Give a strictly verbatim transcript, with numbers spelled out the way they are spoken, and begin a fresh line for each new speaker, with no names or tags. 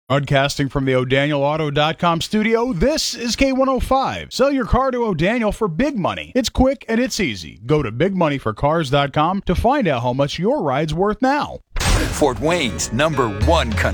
Broadcasting from the O'Daniel Auto dot com studio, this is K one oh five. Sell your car to O'Daniel for big money. It's quick and it's easy. Go to big money for cars dot com to find out how much your ride's worth now.
Fort Wayne's number one country.